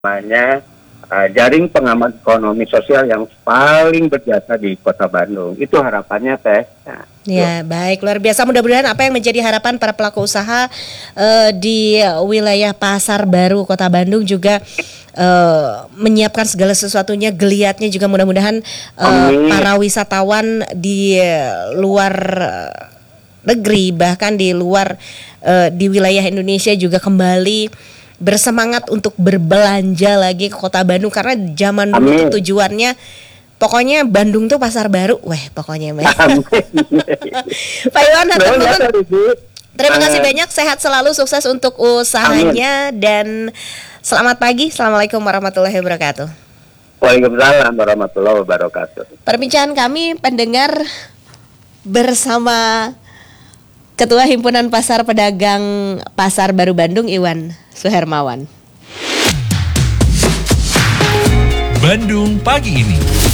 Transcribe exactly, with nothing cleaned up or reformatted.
namanya uh, jaring pengamat ekonomi sosial yang paling berjasa di Kota Bandung. Itu harapannya, Teh. Nah, ya, baik, luar biasa. Mudah-mudahan apa yang menjadi harapan para pelaku usaha uh, di wilayah Pasar Baru Kota Bandung juga uh, menyiapkan segala sesuatunya, geliatnya juga mudah-mudahan uh, para wisatawan di uh, luar uh, negeri bahkan di luar uh, di wilayah Indonesia juga kembali bersemangat untuk berbelanja lagi ke Kota Bandung, karena zaman dulu tuh tujuannya pokoknya Bandung tuh pasar baru, weh pokoknya. Pak Iwan, terima kasih banyak, sehat selalu, sukses untuk usahanya. Amin. Dan selamat pagi, assalamualaikum warahmatullahi wabarakatuh. Waalaikumsalam warahmatullahi wabarakatuh. Perbincangan kami pendengar bersama Ketua Himpunan Pasar Pedagang Pasar Baru Bandung, Iwan Suhermawan. Bandung pagi ini.